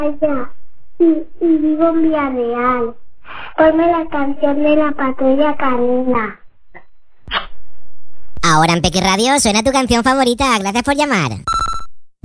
allá y vivo en Villarreal. Ponme la canción de la patrulla canina. Ahora en Peque Radio suena tu canción favorita. Gracias por llamar.